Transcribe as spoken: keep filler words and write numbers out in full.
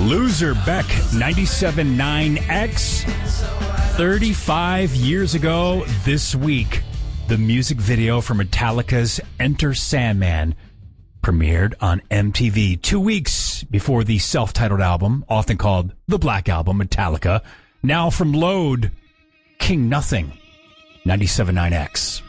Loser Beck, ninety-seven point nine X. thirty-five years ago this week, the music video for Metallica's Enter Sandman premiered on M T V two weeks before the self-titled album, often called the Black Album, Metallica. Now from Load, King Nothing, ninety-seven point nine X.